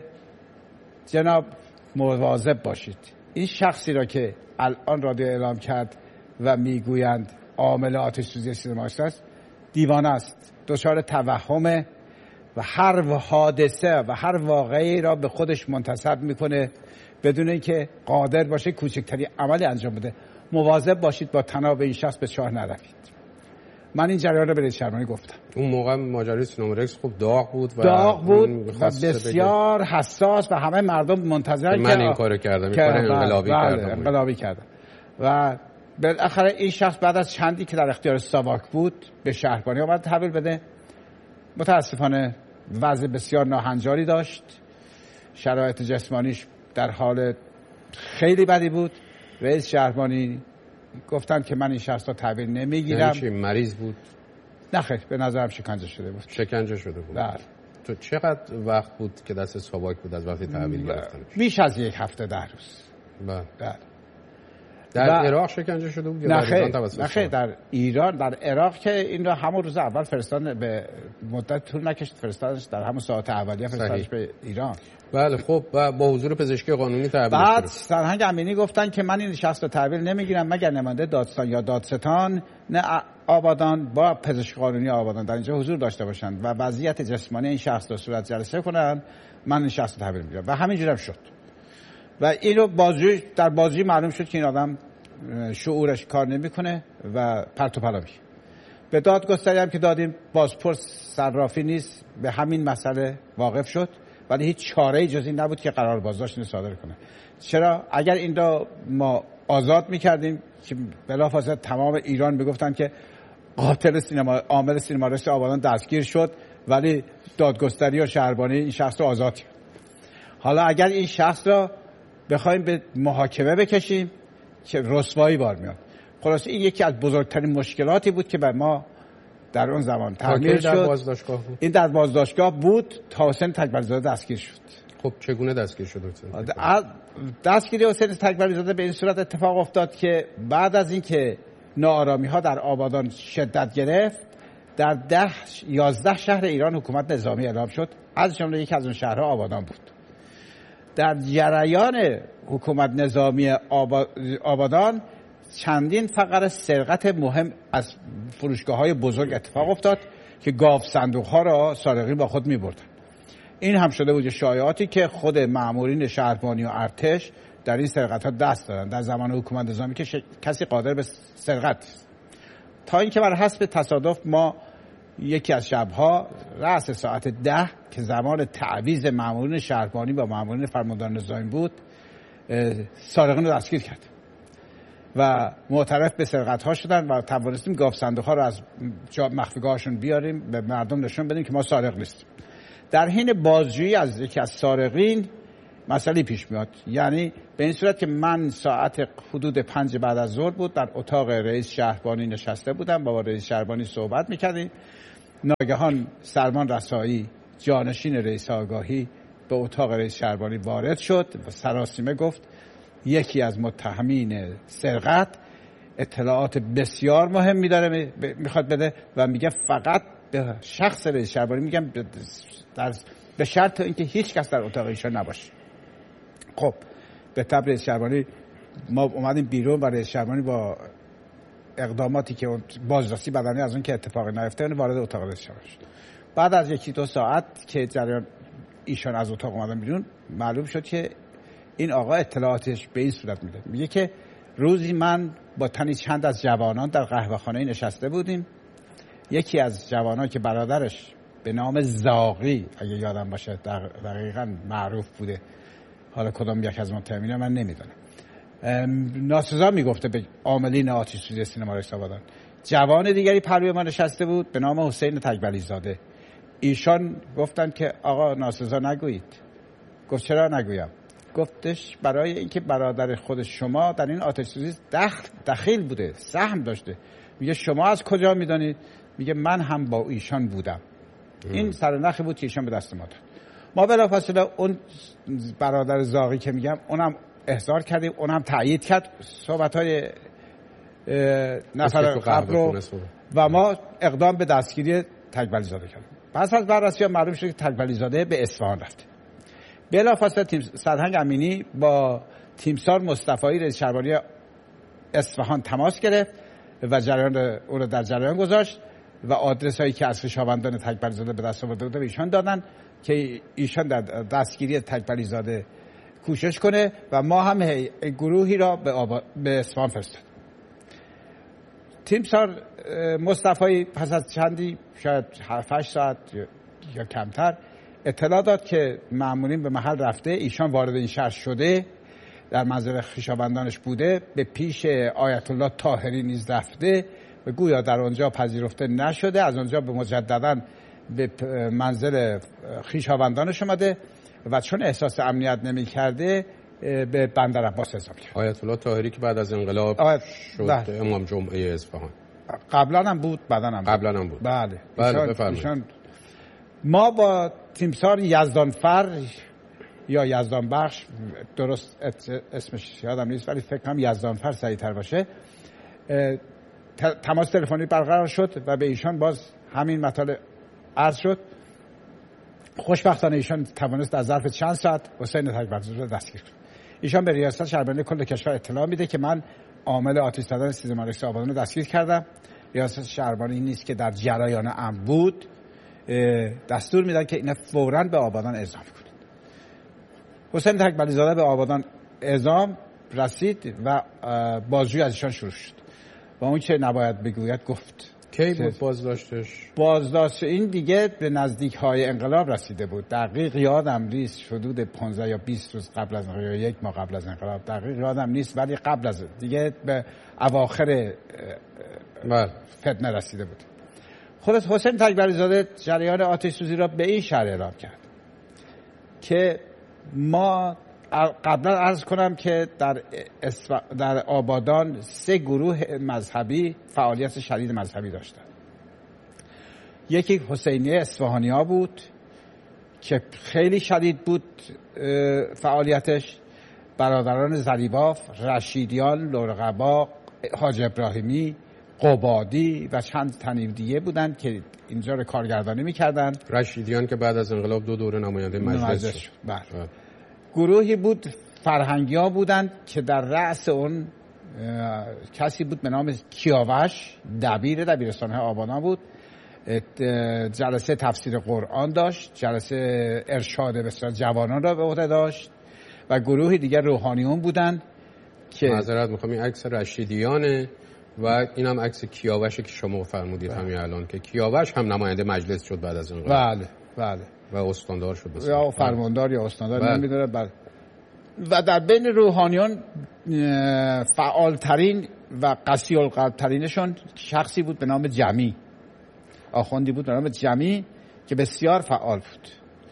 جناب مواظب باشید، این شخصی را که الان رادیو اعلام کرد و میگویند عامل آتش سوزی سینما رکس است دیوانه است، دچار توهمه و هر حادثه و هر واقعی را به خودش منتسب میکنه بدون اینکه قادر باشه کوچکترین عملی انجام بده. مواظب باشید با طناب این شخص به چاه نروید. من این جریان رو به رئیس شهربانی گفتم. اون موقع ماجرای سینما رکس خوب داغ بود و بسیار حساس و همه مردم منتظرن که من این کارو کردم، این کار انقلابی کردم. و بالاخره این شخص بعد از چندی که در اختیار ساواک بود به شهربانی آمد تحویل بده. متاسفانه وضع بسیار ناهنجاری داشت، شرایط جسمانیش در حال خیلی بدی بود. رئیس شهربانی گفتن که من این شخص رو تحویل نمیگیرم. یعنی چی، مریض بود؟ نه خیر، به نظرم شکنجه شده بود. شکنجه شده بود. بله. تو چقدر وقت بود که دست ساواک بود از وقتی تحویل گرفتن؟ بیش از 1 هفته 10 روز. بله. در عراق شکنجه شده بود؟ نه خیر، در ایران، در عراق که این را همون روز اول فرستادن، به مدت طول نکشید فرستادنش، در همون ساعت اولیه فرستادنش به ایران. بله. خب با حضور پزشکی قانونی تحویل شد. بعد سرهنگ امینی گفتن که من این شخص رو تحویل نمیگیرم مگر نماینده دادستان یا دادستان نه آبادان با پزشکی قانونی آبادان در اینجا حضور داشته باشند و وضعیت جسمانی این شخص رو صورت جلسه کنن، من این شخص رو تحویل میگیرم. و همینجوری هم شد. و اینو در بازجویی معلوم شد که این آدم شعورش کار نمیکنه و پرت و پلا میشه. به دادگستری هم که دادیم بازپرس صرافی نیست، به همین مسئله واقف شد، ولی هیچ چاره‌ای جز این نبود که قرار بازداشت صادر کنه. چرا؟ اگر این را ما آزاد میکردیم که بلافاصله تمام ایران میگفتن که قاتل عامل سینما رکس آبادان دستگیر شد، ولی دادگستری و شهربانی این شخص رو آزاد کرد. حالا اگر این شخص را بخوایم به محاکمه بکشیم که رسوایی بار میاد. خلاص این یکی از بزرگترین مشکلاتی بود که بر ما در اون زمان تعمیر شد. این در بازداشتگاه بود تا حسین تکبری‌زاده دستگیر شد. خب چگونه دستگیر شد؟ دستگیری حسین تکبری‌زاده به این صورت اتفاق افتاد که بعد از اینکه ناآرامی‌ها در آبادان شدت گرفت، در 11 شهر ایران حکومت نظامی اعلام شد، از جمله یکی از اون شهرها آبادان بود. در جریان حکومت نظامی آبادان چندین فقره سرقت مهم از فروشگاه‌های بزرگ اتفاق افتاد که گاو صندوق‌ها را سارقین با خود می‌بردن. این هم شده بود شایعاتی که خود مأمورین شهربانی و ارتش در این سرقت‌ها دست دارن در زمان حکومت نظامی که کسی قادر به سرقت نیست. تا اینکه بر حسب تصادف ما یکی از شب‌ها رأس ساعت 10 که زمان تعویض مأمورین شهربانی با مأمورین فرماندار نظامی بود، سارقین رو دستگیر کرد. و معترف به سرقت‌ها شدن و توانستیم گاف صندوق‌ها رو از مخفیگاهشون بیاریم به مردم نشون بدیم که ما سارق نیستیم. در حین بازجویی از یکی از سارقین مسئله پیش میاد، یعنی به این صورت که من ساعت حدود 5 بعد از ظهر بود در اتاق رئیس شهربانی نشسته بودم با رئیس شهربانی صحبت میکردیم. ناگهان سلمان رسایی جانشین رئیس آگاهی به اتاق رئیس شهربانی وارد شد و سراسیمه گفت یکی از متهمین سرقت اطلاعات بسیار مهمی داره میخواد بده و میگه فقط به شخص رئیس شهربانی میگم به شرط اینکه هیچ کس در اتاق ایشان نباشه. خب به طبع رئیس شهربانی ما اومدیم بیرون و رئیس شهربانی با اقداماتی که بازرسی بدنی از اون که اتفاقی نیفته وارد اتاق رئیس شهربانی شد. بعد از 1-2 ساعت که جریان ایشان از اتاق اومدن بیرون معلوم شد که این آقا اطلاعاتش به این صورت میده. میگه که روزی من با تنی چند از جوانان در قهوه‌خانه نشسته بودیم. یکی از جوانان که برادرش به نام زاغی اگه یادم باشه دقیقاً معروف بوده، حالا کدام یک از متهمین من نمیدونم، ناسزا میگفته به عاملین آتش‌سوزی سینما رئیس آبادان. جوان دیگری پهلوی ما نشسته بود به نام حسین تکبلی زاده. ایشان گفتن که آقا ناسزا نگویید. گفت چرا نگویم؟ گفتش برای اینکه برادر خود شما در این آتش‌سوزی دخیل بوده، سهم داشته. میگه شما از کجا میدانید؟ میگه من هم با ایشان بودم. این سرنخی بود که ایشان به دست ما داد. ما بلافاصله اون برادر زاغی که میگم اونم احضار کردیم، اونم تایید کرد صحبت‌های نفر قبل رو و ما اقدام به دستگیری تکبلی زاده کردیم. پس از بررسی معلوم شد که تکبلی زاده به اصفهان رفت. بلافاصله سرهنگ امینی با تیمسار مصطفی رئیس شهربانی اصفهان تماس گرفت و جریان او رو در جریان گذاشت و آدرس هایی که از خویشاوندان تکبلی زاده به دست آورده بوده به ایشان دادن که ایشان در دستگیری تکبلی زاده کوشش کنه و ما هم گروهی را به اصفهان فرستاد. تیمسار مصطفی پس از چندی شاید 7-8 ساعت یا کمتر اطلاع داد که مأمورین به محل رفته، ایشان وارد این شهر شده، در منزل خویشاوندانش بوده، به پیش آیت الله طاهری نیز رفته و گویا در آنجا پذیرفته نشده، از آنجا به مجددا به منزل خویشاوندانش اومده و چون احساس امنیت نمی کرده به بندر عباس اعزام کرد. آیت الله طاهری که بعد از انقلاب شد امام جمعه اصفهان. قبلا هم بود، بعدا هم بود. قبلا هم بود. بله. بفرمایید. ما با تیمسار یزدانفر یا یزدانبخش، درست اسمش یادم نیست ولی فکر کنم یزدانفر صحیح‌تر باشه، تماس تلفنی برقرار شد و به ایشان باز همین مطالب عرض شد. خوشبختانه ایشان توانست در ظرف چند ساعت حسین تکبری رو دستگیر کنه. ایشان به ریاست شهربانی کل کشور اطلاع میده که من عامل آتش زدن سینما رئیس آبادان رو دستگیر کردم. ریاست شهربانی نیست که در جریان امر بود، دستور میدن که اینا فوراً به آبادان اعزام کنید. حسین تکبری زاده به آبادان اعزام رسید و بازجویی از ایشان شروع شد و اون که نباید بگوید گفت. کی بود بازداشتش؟ بازداشت این دیگه به نزدیک های انقلاب رسیده بود. دقیق یادم نیست، حدود 15 یا 20 روز قبل از انقلاب یا 1 ماه قبل از انقلاب، دقیق یادم نیست ولی قبل از دیگه به اواخر فتنه رسیده بود. خود حسین تکبری زاده جریان آتش سوزی را به این شرح اعلام کرد که ما قبلا عرض کنم که در آبادان 3 گروه مذهبی فعالیت شدید مذهبی داشتند. یکی حسینیه اصفهانی‌ها بود که خیلی شدید بود فعالیتش، برادران زریباف، رشیدیان، لورقبا، حاج ابراهیمی، قبادی و چند تن دیگه بودند که اینجا رو کارگردانی می‌کردن. رشیدیان که بعد از انقلاب 2 دوره نماینده مجلس شد. بله. گروهی بود فرهنگی‌ها بودند که در رأس اون کسی بود به نام کیاوش، دبیرستان آبادان بود. جلسه تفسیر قرآن داشت، جلسه ارشاد بسیار جوانان را به عهده داشت و گروهی دیگر روحانیون بودند که معذرت می‌خوام این عکس رشیدیانه و این هم عکس کیاوش که شما فرمودید همین الان که کیاوش هم نماینده مجلس شد بعد از انقلاب. بله و استاندار شد یا فرماندار یا استاندار نمیدونه. و در بین روحانیون فعالترین و قسی القلبترینشون شخصی بود به نام جمی، آخوندی بود به نام جمی که بسیار فعال بود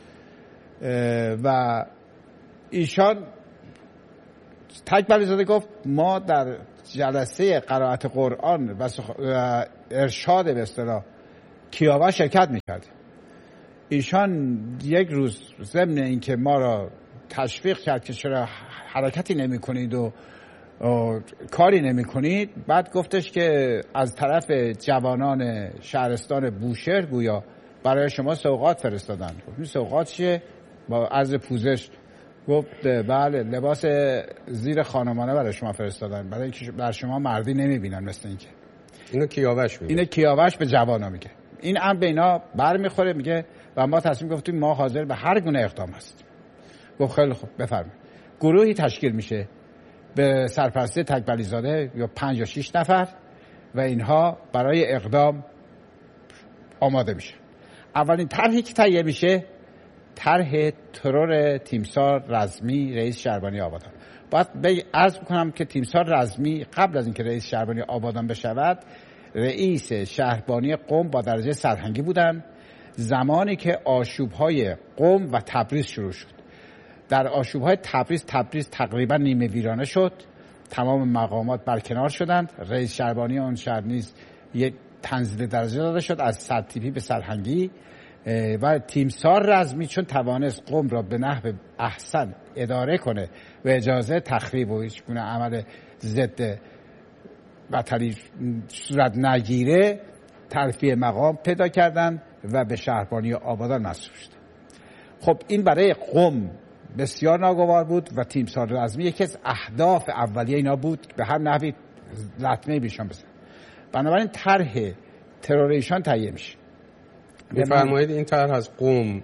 و ایشان تکبری زاده گفت ما در جلسه قرائت قرآن و ارشاد به اصطلاح کیاوش شرکت میکردیم. ایشان یک روز ضمن اینکه ما را تشویق کرد که چرا حرکتی نمی کنید و کاری نمی کنید، بعد گفتش که از طرف جوانان شهرستان بوشهر گویا برای شما سوغات فرستادن. گفتیم سوغات چیه؟ با عرض پوزش گفت بله لباس زیر خانمانه برای شما فرستادن، برای اینکه بر شما مردی نمی بینن. مثل اینکه اینو کیاوش میگه، اینو کیاوش به جوانا میگه. این هم به اینا برمیخوره، میگه و ما تصمیم گفتیم ما حاضر به هر گونه اقدام هستیم. گفت خیلی خوب بفرمایید. گروهی تشکیل میشه به سرپرستی تکبری زاده یا 5 یا 6 نفر و اینها برای اقدام آماده میشه. اولین طرحی که تهیه میشه طرح ترور تیمسار رزمی رئیس شهربانی آبادان. باید عرض بکنم که تیمسار رزمی قبل از اینکه رئیس شهربانی آبادان بشود رئیس شهربانی قم با درجه سرهنگی بودند زمانی که آشوب‌های قم و تبریز شروع شد. در آشوب‌های تبریز تقریبا نیمه ویرانه شد، تمام مقامات برکنار شدند. رئیس شهربانی آن شهر نیز یک تنزیل درجه داده شد از سرتیپی به سرهنگی و تیمسار رزمی چون توانست قم را به نحو احسن اداره کنه و اجازه تخریب و هیچ گونه عمل ضد وطنی صورت نگیره ترفیع مقام پیدا کردند و به شهربانی آبادان منصوب شد. خب این برای قم بسیار ناگوار بود و تیمسار رزمی یکی از اهداف اولیه اینا بود به هر نحوی لطمه بیشان بزن. بنابراین طرح ترور ایشان تهیه میشه. بفرمایید این طرح از قم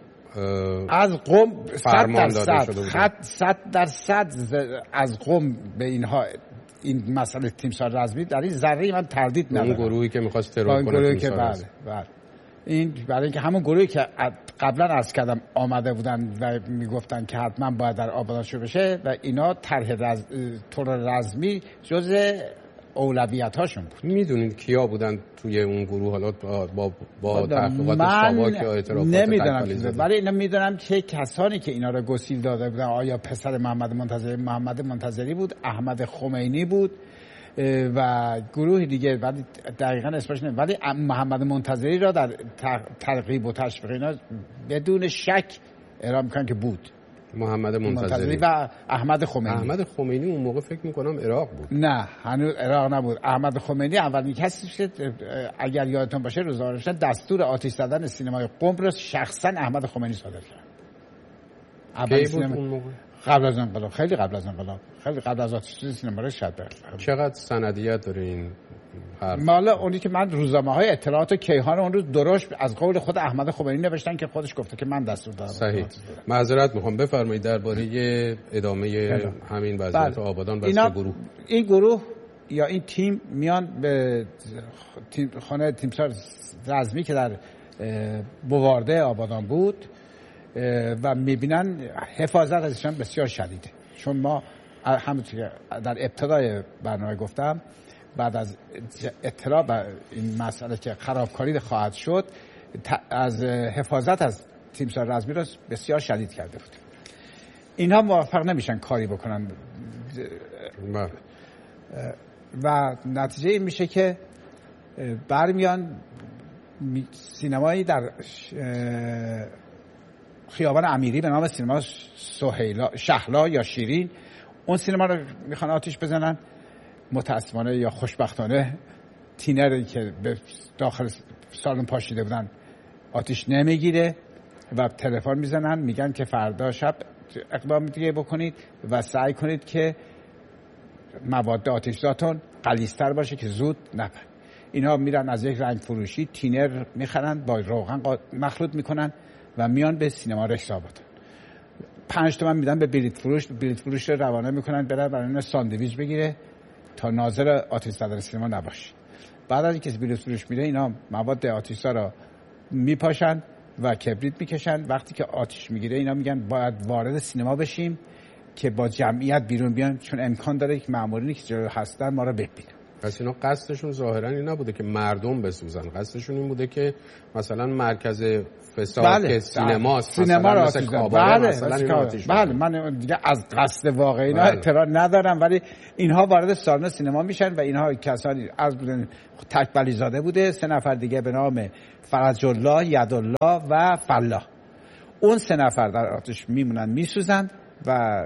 100% از قم به اینها این مسئله تیمسار رزمی در این ذره من تردید ندارم. اون گروهی که می‌خواست ترور کنه که بله. این برای اینکه همون گروهی که قبلا عرض کردم آمده بودن و میگفتن که حتما باید در آبادان شروع بشه و اینا طرح ترور رزمی جزء اولویت هاشون بود. میدونید کیا بودن توی اون گروه؟ حالا با تحقیقات ساواک یا اعترافات نمیدونم، ولی اینا میدونم که کسانی که اینا رو گسیل داده بودن آیا پسر محمد منتظری بود، احمد خمینی بود و گروه دیگه، ولی دقیقاً اسمش نمیدونم، ولی محمد منتظری را در ترغیب و تشویق اینا بدون شک اعلام میکنن که بود. محمد منتظری و احمد خمینی اون موقع فکر میکنم عراق بود. نه هنوز عراق نبود. احمد خمینی اولین کسی شد، اگر یادتون باشه روزنامه‌نویسان دستور آتش زدن سینمای قم رو شخصا احمد خمینی صادر کرد. کی بود اون موقع؟ قبل از انقلاب، خیلی قبل از انقلاب، خیلی قبل از آتش سینما رو شد. چقدر سندیت داره این حرف؟ مالا اونی که من روزنامه‌های اطلاعات و کیهان اون روز درشت از قول خود احمد خمینی نوشتن که خودش گفته که من دستور دادم. صحیح. معذرت میخوام، بفرمایید درباره ادامه همین وضعیت آبادان و گروه. این گروه یا این تیم میان به خانه تیمسار رزمی که در بوارده آبادان بود و میبینن حفاظت ازشان بسیار شدیده، چون ما همونطور که در ابتدای برنامه گفتم بعد از اطلاع به این مسئله که خرابکاری خواهد شد از حفاظت از تیمسار رزمی را بسیار شدید کرده بود. اینها موفق نمیشن کاری بکنن و نتیجه این میشه که برمیان سینمایی در خیابان امیری به نام سینما شهلا یا شیرین، اون سینما رو میخوان آتیش بزنن. متاسفانه یا خوشبختانه تینری که به داخل سالن پاشیده بودن آتیش نمیگیره و تلفن میزنن میگن که فردا شب اقدام دیگه بکنید و سعی کنید که مواد آتش‌زاتون غلیظ‌تر باشه که زود نپره. اینا میرن از یک رنگ فروشی تینر میخرن با روغن مخلوط میکنن و میان به سینما رشت آبادان. 5 تومن میدن به بلیط فروش رو روانه میکنن برای اون ساندویچ بگیره تا ناظر آتش زدن سینما نباشه. بعد از اینکه بلیط فروش میره اینا مواد آتش‌زا رو میپاشن و کبریت میکشن. وقتی که آتش میگیره اینا میگن باید وارد سینما بشیم که با جمعیت بیرون بیان، چون امکان داره که مامورینی که جلو هستن ما رو ببینن. پس اینا قصدشون ظاهرا این نبوده که مردم بسوزن، قصدشون این بوده که مثلا مرکز فساد که سینماست، سینما رو مثل کاباره مثلا بله من دیگه از قصد واقعی اینا اطلاع ندارم، ولی اینها وارد سالن سینما میشن و اینها کسانی از بودن تکبلی زاده بوده، 3 نفر دیگه به نام فرج الله، یدالله و فلاح. اون 3 نفر در آتش میمونن میسوزن و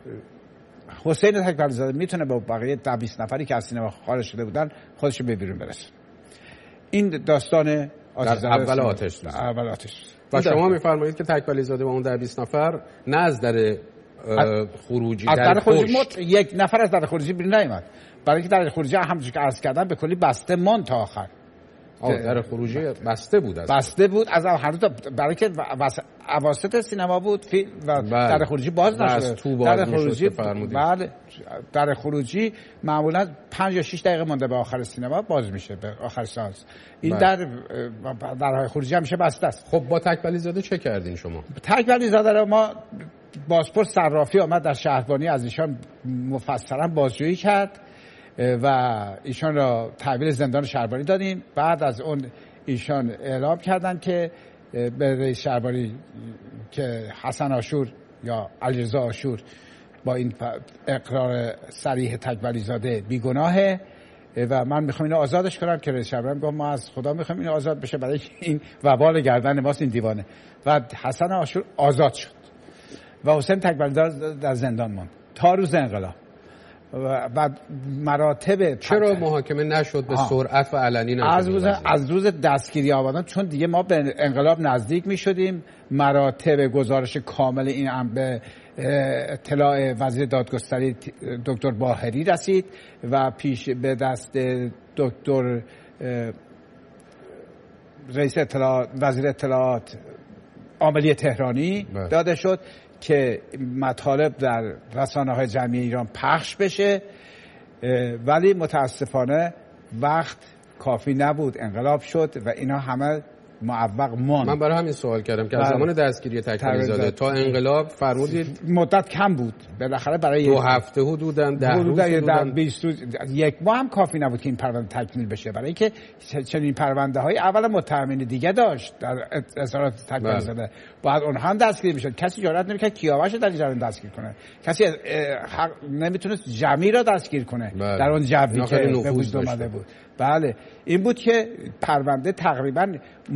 حسین تکبلی زاده میتونه با بقیه 20 نفری که از سینما خارج شده بودن خودش به بیرون برسه. این داستان اول آتش و شما میفرمایید که تکبلی زاده با اون 20 نفر نه از در خروجی از در خروجی یک نفر از در خروجی بیرون نیامد، برای اینکه در خروجی همونجوری که عرض کردم به کلی بسته مون تا آخر. در خروجی بسته بود از هنوز، برای که اواسط سینما بود و در خروجی باز نشده. در خروجی بعد در خروجی معمولا 5 یا 6 دقیقه مونده به آخر سینما باز میشه، به آخر سانس. این در خروجی همیشه بسته است. خب با تکبلی زاده چه کردین شما؟ تکبلی زاده رو ما بازپرس صرافی آمد در شهربانی، از ایشان مفصلا بازجویی کرد و ایشان را تحویل زندان شهربانی دادیم. بعد از اون ایشان اعلام کردن که به رئیس شهربانی که حسن آشور یا علیرضا آشور با این اقرار صریح تکبلی زاده بیگناهه و من میخوام اینو آزادش کنم، که رئیس شهربانی گفت ما از خدا میخوام اینو آزاد بشه برای این وبال گردن ماست این دیوانه. و حسن آشور آزاد شد و حسین تکبلی زاده در زندان ماند تا روز انقلاب. و مراتب چرا محاکمه نشد به سرعت و علنی نشد؟ از روز دستگیری آبادان، چون دیگه ما به انقلاب نزدیک می شدیم، مراتب گزارش کامل این به اطلاع وزیر دادگستری دکتر باهری رسید و پیش به دست دکتر رئیس اطلاعات وزیر اطلاعات عاملی تهرانی داده شد که مطالب در رسانه‌های جمعی ایران پخش بشه، ولی متاسفانه وقت کافی نبود، انقلاب شد و اینا همه معوق ماند. من برای همین سوال کردم که از زمان دستگیری تکبلی زاده تا انقلاب فرمودید مدت کم بود، بالاخره برای 2 هفته حدوداً 10 روز حدوداً 20 روز، 1 ماه هم کافی نبود که این پرونده تکمیل بشه، برای اینکه چنین پرونده های اول متهمین دیگه داشت در اظهارات تکبلی زاده، بعد اونها هم دستگیر میشد. کسی جرئت نمیکرد کیاوش در این جریان دستگیر کنه، کسی حق نمیتونست جمعی را دستگیر کنه در اون جوی که به وجود اومده بود. بله این بود که پرونده تقریبا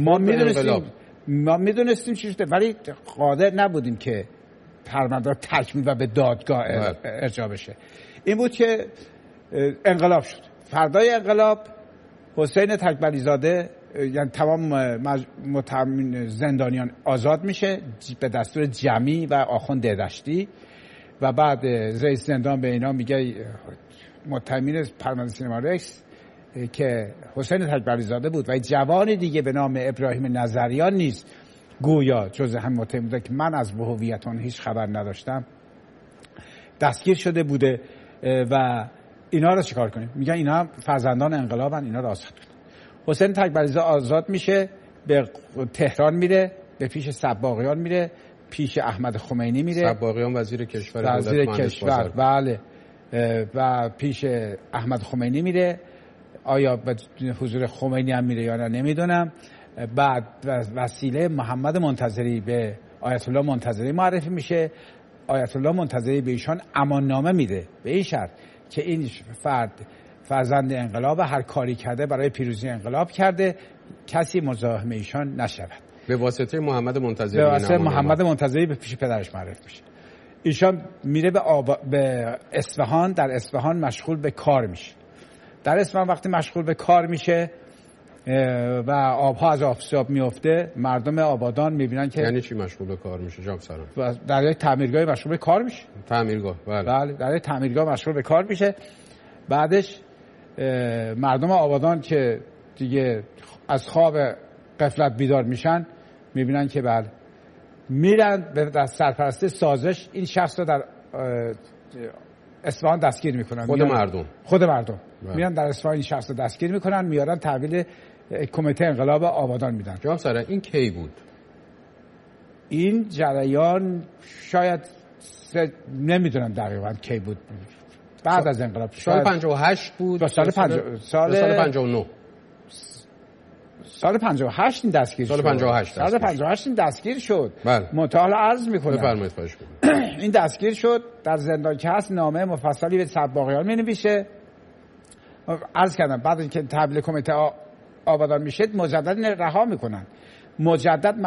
ما میدونستیم چی شده، ولی قادر نبودیم که پرونده تکمیل و به دادگاه ارجاع بشه. این بود که انقلاب شد. فردای انقلاب حسین تکبلی زاده یعنی تمام متهمین زندانیان آزاد میشه به دستور جمی و آخوند دشتی و بعد رئیس زندان به اینا میگه متهمین پرونده سینما رکس که حسین تکبلی زاده بود و جوانی دیگه به نام ابراهیم نظریان نیست گویا جز هم متهم بوده که من از هویت اون هیچ خبر نداشتم، دستگیر شده بوده و اینا رو چیکار کنیم؟ میگن اینا فرزندان انقلابن، اینا رو آزاد کنیم. حسین تکبلی زاده آزاد میشه، به تهران میره، به پیش سباقیان میره، پیش احمد خمینی میره. سباقیان وزیر کشور بله، و پیش احمد خمینی میره. آیا به حضور خمینی هم میره یا نه نمیدونم. بعد وسیله محمد منتظری به آیت الله منتظری معرفی میشه. آیت الله منتظری به ایشان اماننامه میده به این شرط که این فرزند انقلاب، هر کاری کرده برای پیروزی انقلاب کرده، کسی مزاحم ایشان نشود. به واسطه محمد منتظری، به واسطه محمد منتظری به پیش پدرش معرفی میشه. ایشان میره به اصفهان، در اصفهان مشغول به کار میشه. در اصفهان وقتی مشغول به کار میشه و آبها از آفتاب میفته، مردم آبادان میبینن که یعنی چی مشغول به کار میشه جناب سران؟ در یک تعمیرگاه مشغول به کار میشه. تعمیرگاه بله در یک تعمیرگاه مشغول به کار میشه. بعدش مردم آبادان که دیگه از خواب غفلت بیدار میشن میبینن که بله، میرن به سرپرستی سازش این شخص رو در اصفهان دستگیر میکنن. خود مردم میرن در اصفهان این شخص رو دستگیر میکنن، میارن تحویل کمیته انقلاب آبادان میدن. جناب سران این کی بود؟ این جریان شاید نمیدونم دقیقاً کی بود، بعد از انقلاب. سال 58 بود. سال 59. سال 58 این دستگیر شد. سال 58 این دستگیر شد. منتها عرض میکنم بفرمایید. خواهش میکنم. این دستگیر شد، در زندان که هست نامه مفصلی به صدباقیان مینویسه. عرض کردم بعد اینکه تحویل کمیته آبادان میشه مجدد رها میکنن، مجدد